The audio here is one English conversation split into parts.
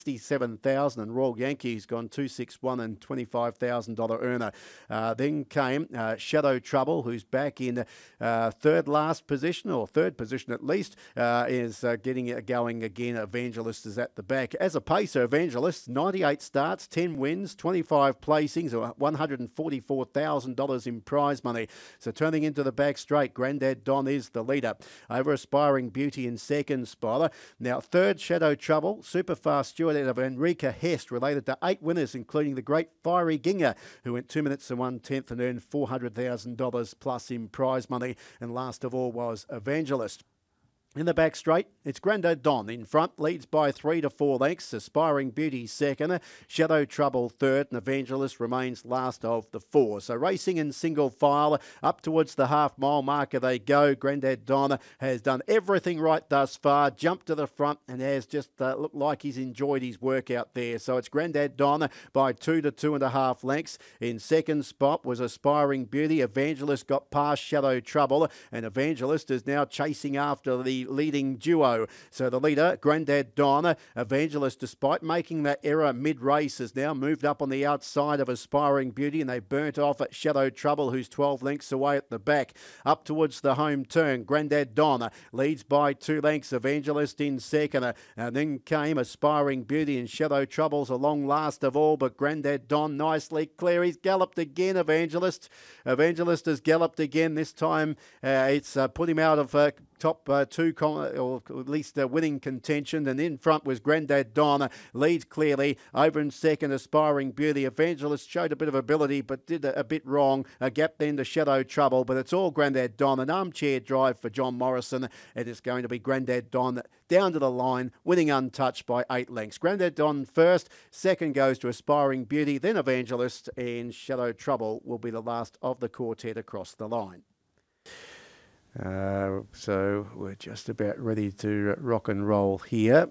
$67,000, and Royal Yankee's gone 261 and $25,000 earner. Then came Shadow Trouble, who's back in third last position, or third position at least, is getting it going again. Evangelist is at the back. As a pacer, Evangelist, 98 starts, 10 wins, 25 placings, or $144,000 in prize money. So turning into the back straight, Grandad Don is the leader. Over Aspiring Beauty in second spot. Now third, Shadow Trouble, super fast steward of Enrica Hest, related to 8 winners, including the great Fiery Ginger, who went 2 minutes and 1/10 and earned $400,000 plus in prize money. And last of all was Evangelist. In the back straight, it's Grandad Don. In front, leads by 3 to 4 lengths. Aspiring Beauty second, Shadow Trouble third, and Evangelist remains last of the 4. So racing in single file, up towards the half-mile marker they go. Grandad Don has done everything right thus far, jumped to the front, and has just looked like he's enjoyed his work out there. So it's Grandad Don by 2 to 2.5 lengths. In second spot was Aspiring Beauty. Evangelist got past Shadow Trouble, and Evangelist is now chasing after the leading duo. So the leader, Grandad Don, Evangelist, despite making that error mid-race, has now moved up on the outside of Aspiring Beauty, and they burnt off at Shadow Trouble, who's 12 lengths away at the back. Up towards the home turn, Grandad Don leads by 2 lengths, Evangelist in second, and then came Aspiring Beauty, and Shadow Trouble's along last of all, but Grandad Don nicely clear. He's galloped again, Evangelist. Evangelist has galloped again. This time it's put him out of top 2, or at least winning contention. And in front was Grandad Don, leads clearly. Over in second, Aspiring Beauty. Evangelist showed a bit of ability, but did a bit wrong. A gap then to Shadow Trouble, but it's all Grandad Don. An armchair drive for John Morrison. It is going to be Grandad Don down to the line, winning untouched by 8 lengths. Grandad Don first, second goes to Aspiring Beauty, then Evangelist, and Shadow Trouble will be the last of the quartet across the line. So we're just about ready to rock and roll here.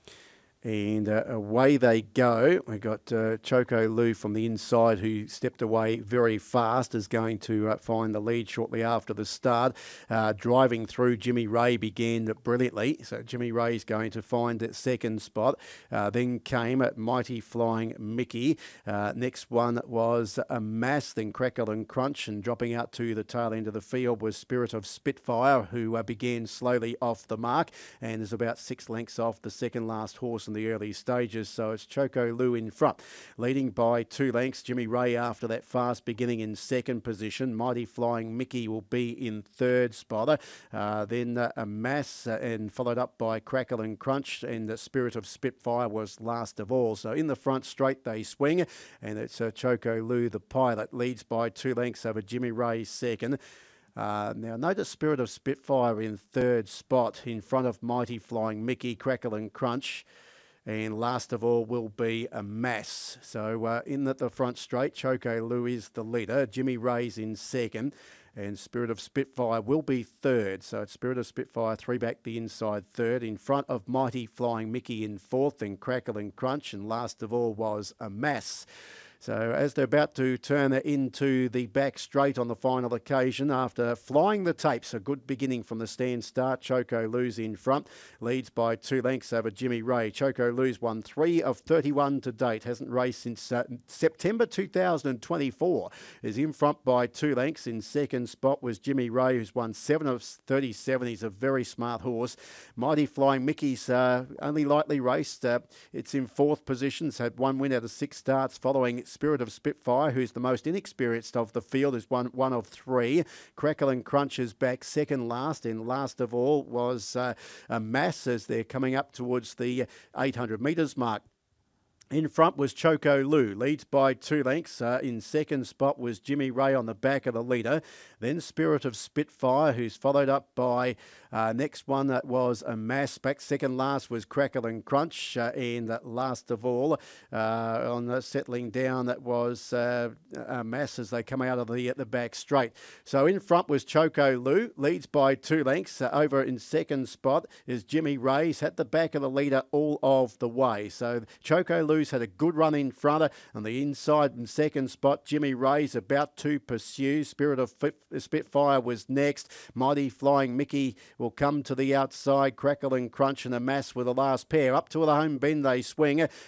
And away they go. We got Choco Lou from the inside, who stepped away very fast, is going to find the lead shortly after the start. Driving through, Jimmy Ray began brilliantly. So Jimmy Ray's going to find that second spot. Then came Mighty Flying Mickey. Next one was a Mass, then Crackle and Crunch, and dropping out to the tail end of the field was Spirit of Spitfire, who began slowly off the mark and is about 6 lengths off the second last horse in the early stages. So it's Choco Lou in front, leading by 2 lengths. Jimmy Ray after that fast beginning in second position. Mighty Flying Mickey will be in third spot. Then a Mass, and followed up by Crackle and Crunch, and the Spirit of Spitfire was last of all. So in the front straight they swing, and it's Choco Lou the pilot, leads by 2 lengths over Jimmy Ray second. Now notice Spirit of Spitfire in third spot, in front of Mighty Flying Mickey, Crackle and Crunch. And last of all will be a Mass. So in the front straight, Choco Lou is the leader. Jimmy Ray's in second. And Spirit of Spitfire will be third. So it's Spirit of Spitfire, 3 back the inside third. In front of Mighty Flying Mickey in fourth. Then Crackle and Crunch. And last of all was a Mass. So as they're about to turn into the back straight on the final occasion, after flying the tapes, a good beginning from the stand start, Choco Lou's in front, leads by 2 lengths over Jimmy Ray. Choco Lou's won 3 of 31 to date, hasn't raced since September 2024, is in front by 2 lengths. In second spot was Jimmy Ray, who's won 7 of 37. He's a very smart horse. Mighty Flying Mickey's only lightly raced. It's in fourth position, it's had 1 win out of 6 starts, following Spirit of Spitfire, who's the most inexperienced of the field, is one of 3. Crackle and Crunch is back second last, and last of all was a Mass, as they're coming up towards the 800 metres mark. In front was Choco Lou, leads by 2 lengths. In second spot was Jimmy Ray on the back of the leader. Then Spirit of Spitfire, who's followed up by next one that was a Mass. Back second last was Crackle and Crunch. And last of all, on settling down, that was a Mass as they come out of the back straight. So in front was Choco Lou, leads by 2 lengths. Over in second spot is Jimmy Ray. He's at the back of the leader all of the way. So Choco Lou had a good run in front. On the inside in second spot, Jimmy Ray's about to pursue. Spirit of Spitfire was next. Mighty Flying Mickey will come to the outside. Crackle and Crunch and the Mass with the last pair. Up to the home bend they swing.